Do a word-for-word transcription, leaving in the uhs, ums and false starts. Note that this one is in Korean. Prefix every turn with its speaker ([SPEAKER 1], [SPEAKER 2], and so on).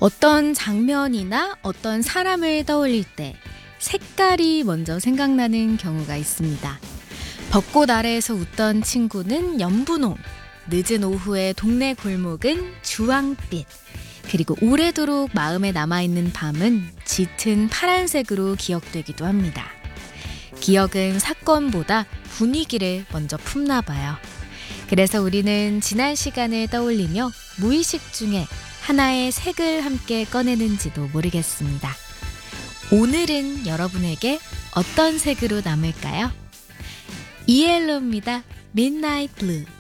[SPEAKER 1] 어떤 장면이나 어떤 사람을 떠올릴 때 색깔이 먼저 생각나는 경우가 있습니다. 벚꽃 아래에서 웃던 친구는 연분홍, 늦은 오후의 동네 골목은 주황빛, 그리고 오래도록 마음에 남아있는 밤은 짙은 파란색으로 기억되기도 합니다. 기억은 사건보다 분위기를 먼저 품나 봐요. 그래서 우리는 지난 시간을 떠올리며 무의식 중에 하나의 색을 함께 꺼내는지도 모르겠습니다. 오늘은 여러분에게 어떤 색으로 남을까요? 이엘로입니다. Midnight Blue.